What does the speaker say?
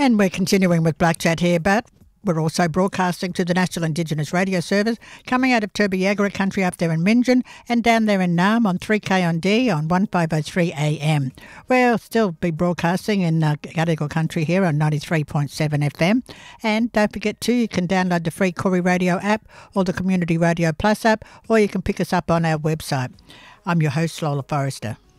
And we're continuing with Black Chat here, but we're also broadcasting to the National Indigenous Radio Service, coming out of Turbiagara country up there in Minjin and down there in Naarm on 3K on D on 1503 AM. We'll still be broadcasting in Gadigal country here on 93.7 FM. And don't forget too, you can download the free Koori Radio app or the Community Radio Plus app, or you can pick us up on our website. I'm your host, Lola Forrester.